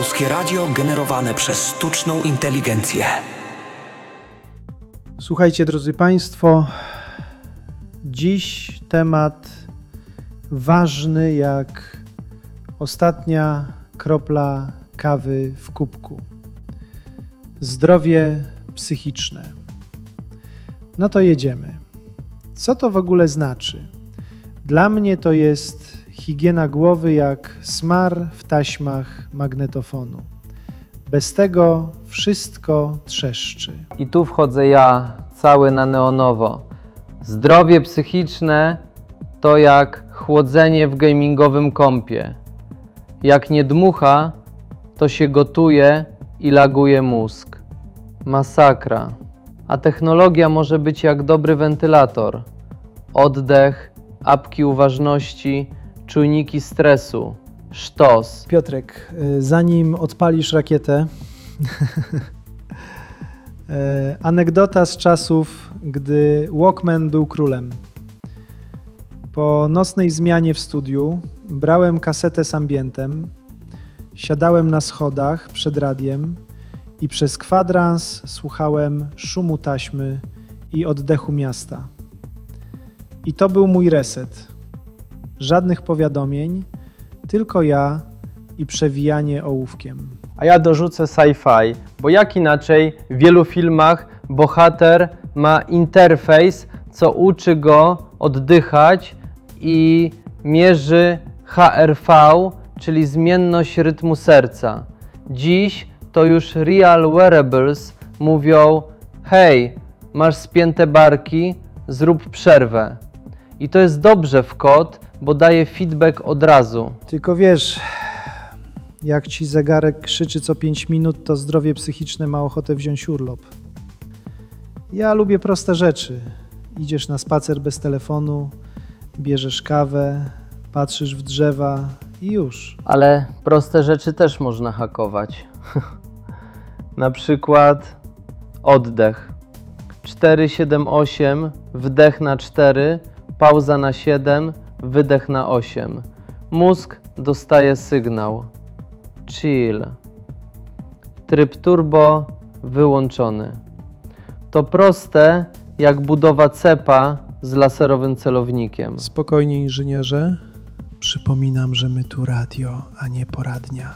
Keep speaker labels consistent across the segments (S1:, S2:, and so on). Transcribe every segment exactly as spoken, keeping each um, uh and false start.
S1: Polskie Radio generowane przez sztuczną inteligencję.
S2: Słuchajcie, drodzy Państwo, dziś temat ważny jak ostatnia kropla kawy w kubku. Zdrowie psychiczne. No to jedziemy. Co to w ogóle znaczy? Dla mnie to jest higiena głowy jak smar w taśmach magnetofonu. Bez tego wszystko trzeszczy.
S3: I tu wchodzę ja, cały na neonowo. Zdrowie psychiczne to jak chłodzenie w gamingowym kompie. Jak nie dmucha, to się gotuje i laguje mózg. Masakra. A technologia może być jak dobry wentylator. Oddech, apki uważności, czujniki stresu, sztos.
S2: Piotrek, zanim odpalisz rakietę, anegdota z czasów, gdy Walkman był królem. Po nocnej zmianie w studiu brałem kasetę z ambientem, siadałem na schodach przed radiem i przez kwadrans słuchałem szumu taśmy i oddechu miasta. I to był mój reset. Żadnych powiadomień, tylko ja i przewijanie ołówkiem.
S3: A ja dorzucę sci-fi, bo jak inaczej w wielu filmach bohater ma interfejs, co uczy go oddychać i mierzy H R V, czyli zmienność rytmu serca. Dziś to już real wearables mówią: hej, masz spięte barki, zrób przerwę. I to jest dobrze w kod, bo daje feedback od razu.
S2: Tylko wiesz, jak ci zegarek krzyczy co pięć minut, to zdrowie psychiczne ma ochotę wziąć urlop. Ja lubię proste rzeczy. Idziesz na spacer bez telefonu, bierzesz kawę, patrzysz w drzewa i już.
S3: Ale proste rzeczy też można hakować. Na przykład oddech. cztery, siedem, osiem, wdech na cztery, pauza na siedem, wydech na osiem. Mózg dostaje sygnał. Chill. Tryb turbo wyłączony. To proste jak budowa cepa z laserowym celownikiem.
S2: Spokojnie, inżynierze. Przypominam, że my tu radio, a nie poradnia.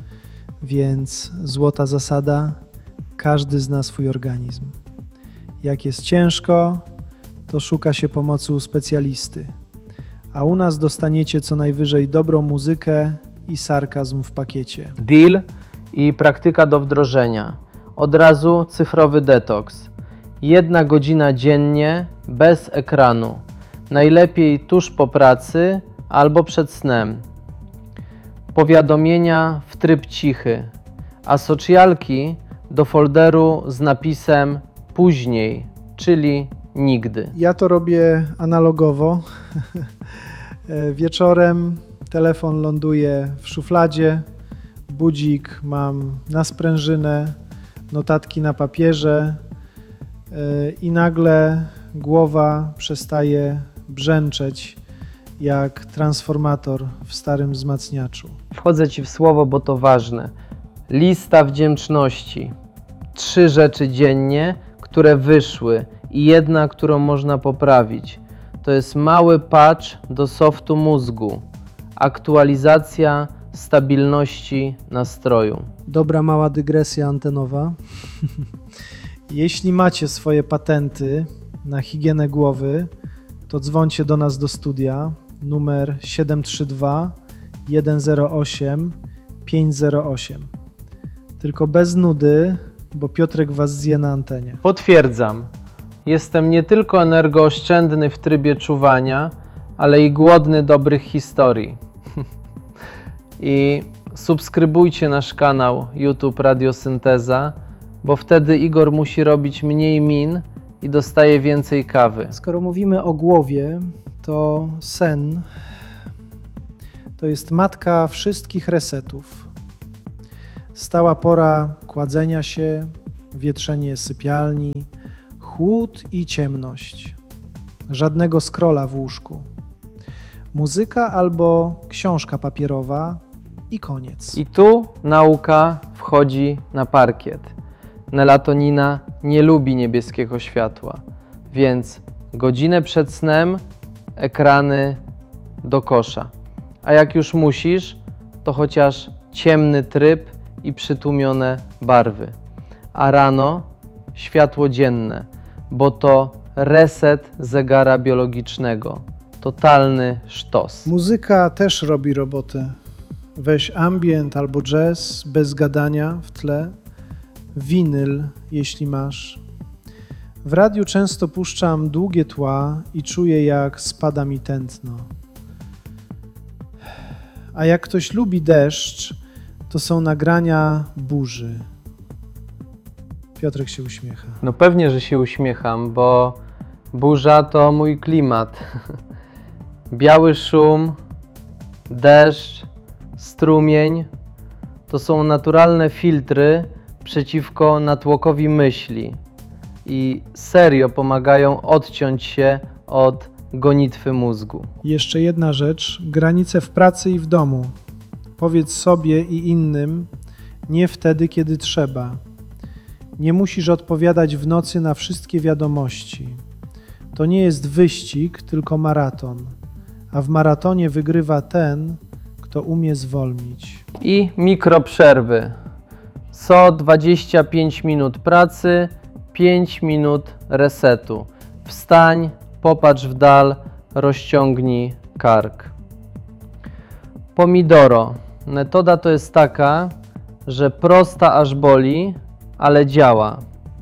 S2: Więc złota zasada, każdy zna swój organizm. Jak jest ciężko, to szuka się pomocy u specjalisty. A u nas dostaniecie co najwyżej dobrą muzykę i sarkazm w pakiecie.
S3: Deal i praktyka do wdrożenia. Od razu cyfrowy detoks. Jedna godzina dziennie bez ekranu. Najlepiej tuż po pracy albo przed snem. Powiadomienia w tryb cichy, a socjalki do folderu z napisem później, czyli nigdy.
S2: Ja to robię analogowo. Wieczorem telefon ląduje w szufladzie, budzik mam na sprężynę, notatki na papierze i nagle głowa przestaje brzęczeć jak transformator w starym wzmacniaczu.
S3: Wchodzę Ci w słowo, bo to ważne. Lista wdzięczności. Trzy rzeczy dziennie, które wyszły i jedna, którą można poprawić. To jest mały patch do softu mózgu. Aktualizacja stabilności nastroju.
S2: Dobra mała dygresja antenowa. Jeśli macie swoje patenty na higienę głowy, to dzwońcie do nas do studia numer siedem trzy dwa jeden zero osiem pięć zero osiem. Tylko bez nudy, bo Piotrek was zje na antenie.
S3: Potwierdzam. Jestem nie tylko energooszczędny w trybie czuwania, ale i głodny dobrych historii. I subskrybujcie nasz kanał YouTube Radiosynteza, bo wtedy Igor musi robić mniej min i dostaje więcej kawy.
S2: Skoro mówimy o głowie, to sen to jest matka wszystkich resetów. Stała pora kładzenia się, wietrzenie sypialni, chłód i ciemność. Żadnego scrolla w łóżku. Muzyka albo książka papierowa i koniec.
S3: I tu nauka wchodzi na parkiet. Melatonina nie lubi niebieskiego światła, więc godzinę przed snem ekrany do kosza. A jak już musisz, to chociaż ciemny tryb i przytłumione barwy. A rano światło dzienne, bo to reset zegara biologicznego. Totalny sztos.
S2: Muzyka też robi robotę. Weź ambient albo jazz, bez gadania w tle. Winyl, jeśli masz. W radiu często puszczam długie tła i czuję, jak spada mi tętno. A jak ktoś lubi deszcz, to są nagrania burzy. Piotrek się uśmiecha.
S3: No pewnie, że się uśmiecham, bo burza to mój klimat. Biały szum, deszcz, strumień to są naturalne filtry przeciwko natłokowi myśli i serio pomagają odciąć się od gonitwy mózgu.
S2: Jeszcze jedna rzecz, granice w pracy i w domu. Powiedz sobie i innym, nie wtedy, kiedy trzeba. Nie musisz odpowiadać w nocy na wszystkie wiadomości. To nie jest wyścig, tylko maraton. A w maratonie wygrywa ten, kto umie zwolnić.
S3: I mikroprzerwy. Co dwadzieścia pięć minut pracy, pięć minut resetu. Wstań, popatrz w dal, rozciągnij kark. Pomidoro. Metoda to jest taka, że prosta aż boli, ale działa.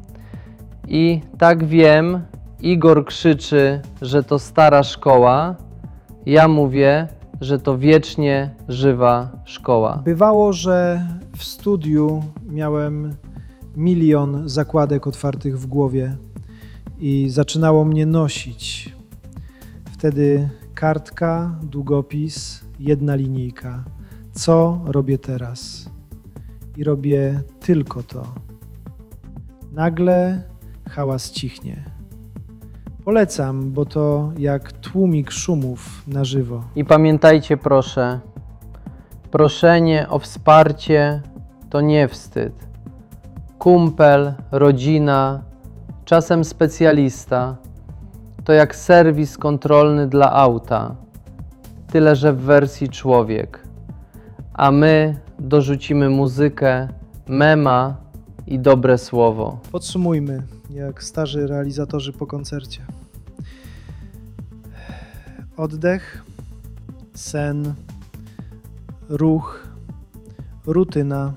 S3: I tak wiem, Igor krzyczy, że to stara szkoła. Ja mówię, że to wiecznie żywa szkoła.
S2: Bywało, że w studiu miałem milion zakładek otwartych w głowie i zaczynało mnie nosić. Wtedy kartka, długopis, jedna linijka. Co robię teraz? I robię tylko to. Nagle hałas cichnie. Polecam, bo to jak tłumik szumów na żywo.
S3: I pamiętajcie proszę, proszenie o wsparcie to nie wstyd. Kumpel, rodzina, czasem specjalista to jak serwis kontrolny dla auta, tyle że w wersji człowiek. A my dorzucimy muzykę, mema i dobre słowo.
S2: Podsumujmy, jak starzy realizatorzy po koncercie. Oddech, sen, ruch, rutyna,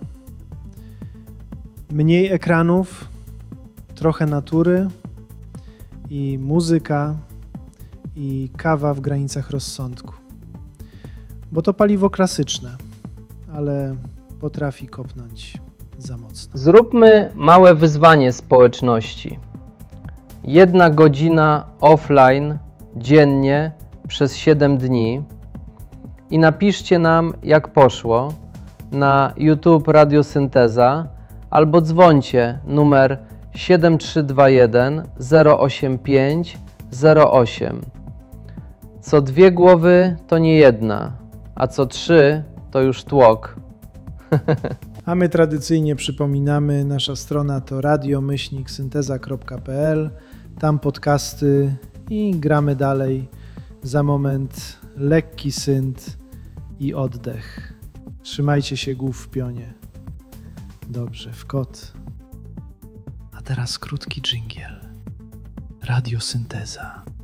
S2: mniej ekranów, trochę natury i muzyka i kawa w granicach rozsądku. Bo to paliwo klasyczne, ale potrafi kopnąć za mocno.
S3: Zróbmy małe wyzwanie społeczności. Jedna godzina offline dziennie przez siedem dni i napiszcie nam, jak poszło na YouTube Radiosynteza albo dzwońcie numer siedem trzy dwa jeden zero osiem pięć zero osiem. Co dwie głowy to nie jedna, a co trzy to już tłok.
S2: A my tradycyjnie przypominamy, nasza strona to radio myślnik synteza kropka p l, tam podcasty i gramy dalej. Za moment lekki synt i oddech. Trzymajcie się głów w pionie. Dobrze, w kot. A teraz krótki dżingiel. Radiosynteza.